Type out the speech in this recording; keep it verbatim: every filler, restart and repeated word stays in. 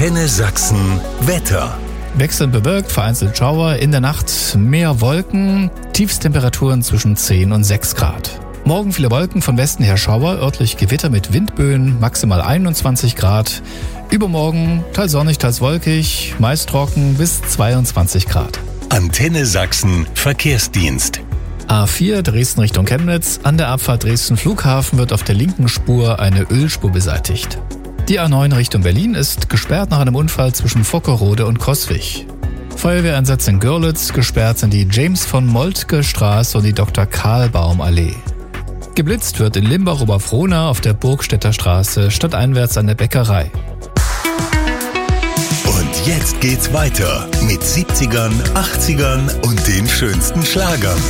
Antenne Sachsen Wetter. Wechselnd bewölkt, vereinzelt Schauer, in der Nacht mehr Wolken, Tiefstemperaturen zwischen zehn und sechs Grad. Morgen viele Wolken, von Westen her Schauer, örtlich Gewitter mit Windböen, maximal einundzwanzig Grad. Übermorgen teils sonnig, teils wolkig, meist trocken bis zweiundzwanzig Grad. Antenne Sachsen Verkehrsdienst. A vier Dresden Richtung Chemnitz. An der Abfahrt Dresden Flughafen wird auf der linken Spur eine Ölspur beseitigt. Die A neun Richtung Berlin ist gesperrt nach einem Unfall zwischen Vockerode und Coswig. Feuerwehreinsatz in Görlitz, gesperrt sind die James von Moltke Straße und die Doktor Karl Baum Allee. Geblitzt wird in Limbach-Oberfrohna auf der Burgstädter Straße stadteinwärts an der Bäckerei. Und jetzt geht's weiter mit siebzigern, achtzigern und den schönsten Schlagern.